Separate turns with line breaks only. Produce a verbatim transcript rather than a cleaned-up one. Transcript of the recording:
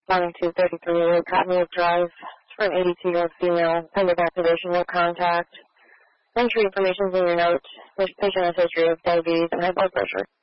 twenty-two thirty-three, Cottonwood Drive. It's for an eighty-two-year-old female. Pending activation, no contact. Entry information is in your note. This patient has history of diabetes and high blood pressure.